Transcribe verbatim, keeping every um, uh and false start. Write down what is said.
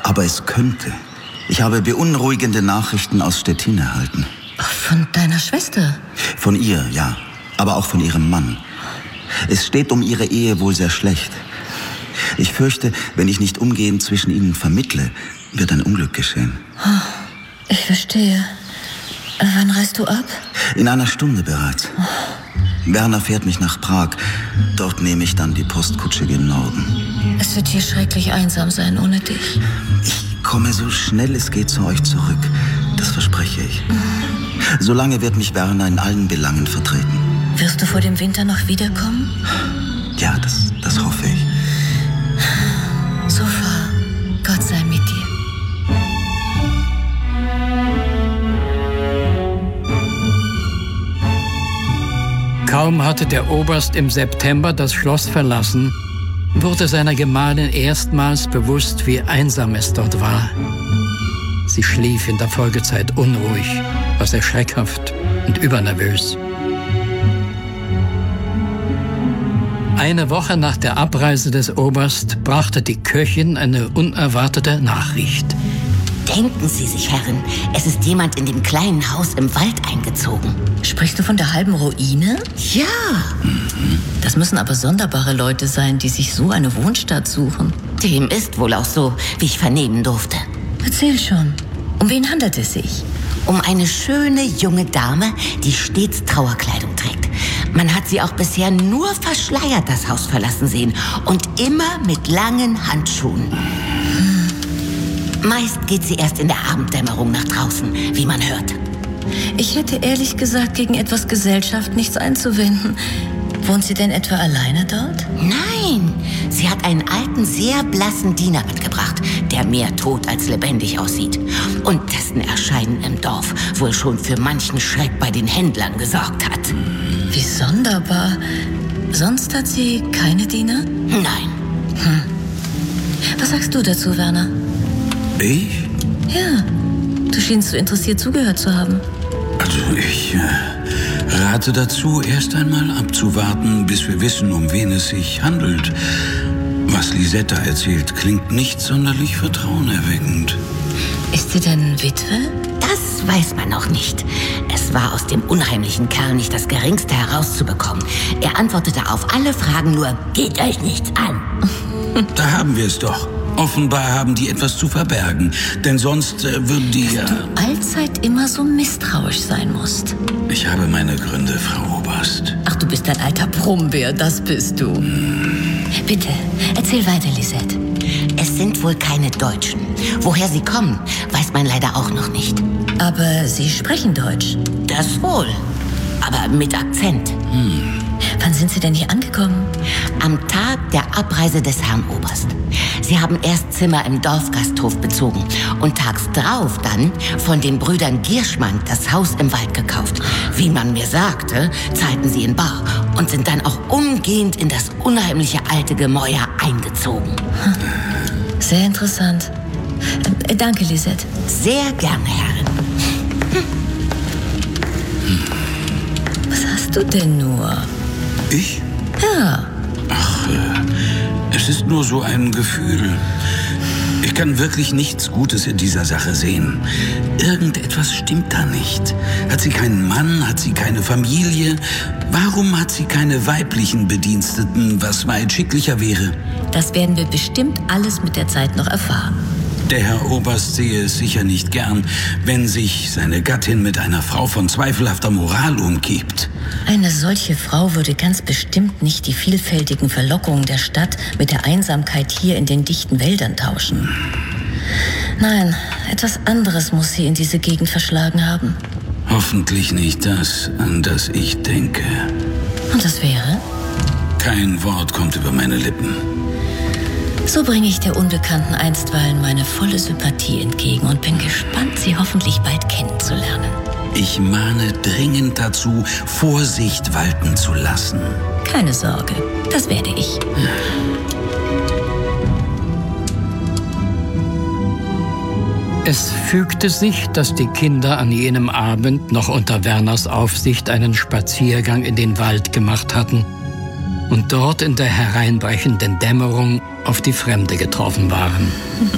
Aber es könnte. Ich habe beunruhigende Nachrichten aus Stettin erhalten. Von deiner Schwester? Von ihr, ja. Aber auch von ihrem Mann. Es steht um ihre Ehe wohl sehr schlecht. Ich fürchte, wenn ich nicht umgehend zwischen ihnen vermittle, wird ein Unglück geschehen. Oh, ich verstehe. Wann reist du ab? In einer Stunde bereits. Oh. Werner fährt mich nach Prag. Dort nehme ich dann die Postkutsche gen Norden. Es wird hier schrecklich einsam sein ohne dich. Ich komme so schnell es geht zu euch zurück. Das verspreche ich. Mhm. Solange wird mich Werner in allen Belangen vertreten. Wirst du vor dem Winter noch wiederkommen? Ja, das, das hoffe ich. So fahr. Gott sei mit dir. Kaum hatte der Oberst im September das Schloss verlassen, wurde seiner Gemahlin erstmals bewusst, wie einsam es dort war. Sie schlief in der Folgezeit unruhig, war sehr schreckhaft und übernervös. Eine Woche nach der Abreise des Obersts brachte die Köchin eine unerwartete Nachricht. Denken Sie sich, Herren, es ist jemand in dem kleinen Haus im Wald eingezogen. Sprichst du von der halben Ruine? Ja. Mhm. Das müssen aber sonderbare Leute sein, die sich so eine Wohnstatt suchen. Dem ist wohl auch so, wie ich vernehmen durfte. Erzähl schon. Um wen handelt es sich? Um eine schöne junge Dame, die stets Trauerkleidung trägt. Man hat sie auch bisher nur verschleiert das Haus verlassen sehen und immer mit langen Handschuhen. Meist geht sie erst in der Abenddämmerung nach draußen, wie man hört. Ich hätte ehrlich gesagt gegen etwas Gesellschaft nichts einzuwenden. Wohnt sie denn etwa alleine dort? Nein, sie hat einen alten, sehr blassen Diener mitgebracht, der mehr tot als lebendig aussieht. Und dessen Erscheinen im Dorf wohl schon für manchen Schreck bei den Händlern gesorgt hat. Wie sonderbar. Sonst hat sie keine Diener? Nein. Hm. Was sagst du dazu, Werner? Ich? Ja, du schienst so interessiert zugehört zu haben. Also ich äh, rate dazu, erst einmal abzuwarten, bis wir wissen, um wen es sich handelt. Was Lisetta erzählt, klingt nicht sonderlich vertrauenerweckend. Ist sie denn Witwe? Das weiß man noch nicht. Es war aus dem unheimlichen Kerl nicht das Geringste herauszubekommen. Er antwortete auf alle Fragen nur, geht euch nichts an. Da haben wir es doch. Offenbar haben die etwas zu verbergen, denn sonst äh, würden die ja... Dass du allzeit immer so misstrauisch sein musst. Ich habe meine Gründe, Frau Oberst. Ach, du bist ein alter Brummbär, das bist du. Hm. Bitte, erzähl weiter, Lisette. Es sind wohl keine Deutschen. Woher sie kommen, weiß man leider auch noch nicht. Aber sie sprechen Deutsch? Das wohl, aber mit Akzent. Hm. Wann sind Sie denn hier angekommen? Am Tag der Abreise des Herrn Oberst. Sie haben erst Zimmer im Dorfgasthof bezogen und tags drauf dann von den Brüdern Gierschmann das Haus im Wald gekauft. Wie man mir sagte, zahlten sie in bar und sind dann auch umgehend in das unheimliche alte Gemäuer eingezogen. Sehr interessant. Äh, danke, Lisette. Sehr gerne, Herrin. Hm. Was hast du denn nur? Ich? Ja. Ach, äh, es ist nur so ein Gefühl. Ich kann wirklich nichts Gutes in dieser Sache sehen. Irgendetwas stimmt da nicht. Hat sie keinen Mann? Hat sie keine Familie? Warum hat sie keine weiblichen Bediensteten, was weit schicklicher wäre? Das werden wir bestimmt alles mit der Zeit noch erfahren. Der Herr Oberst sehe es sicher nicht gern, wenn sich seine Gattin mit einer Frau von zweifelhafter Moral umgibt. Eine solche Frau würde ganz bestimmt nicht die vielfältigen Verlockungen der Stadt mit der Einsamkeit hier in den dichten Wäldern tauschen. Nein, etwas anderes muss sie in diese Gegend verschlagen haben. Hoffentlich nicht das, an das ich denke. Und das wäre? Kein Wort kommt über meine Lippen. So bringe ich der Unbekannten einstweilen meine volle Sympathie entgegen und bin gespannt, sie hoffentlich bald kennenzulernen. Ich mahne dringend dazu, Vorsicht walten zu lassen. Keine Sorge, das werde ich. Es fügte sich, dass die Kinder an jenem Abend noch unter Werners Aufsicht einen Spaziergang in den Wald gemacht hatten und dort in der hereinbrechenden Dämmerung auf die Fremde getroffen waren.